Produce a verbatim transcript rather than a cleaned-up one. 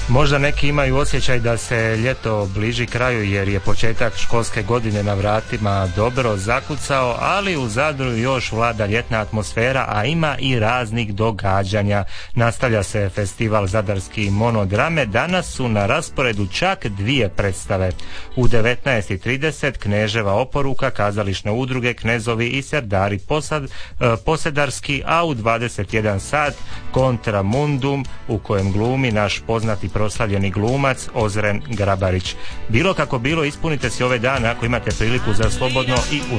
Možda neki imaju osjećaj da se ljeto bliži kraju jer je početak školske godine na vratima dobro zakucao, ali u Zadru još vlada ljetna atmosfera, a ima i raznih događanja. Nastavlja se festival Zadarski monodrame, danas su na rasporedu čak dvije predstave. U devetnaest i trideset Kneževa oporuka, kazališne udruge Knezovi i Serdari posad, Posedarski, a u dvadeset jedan sat Kontra Mundum, u kojem glumi naš poznati proslavljeni glumac Ozren Grabarić. Bilo kako bilo, ispunite si ove dane ako imate priliku za slobodno i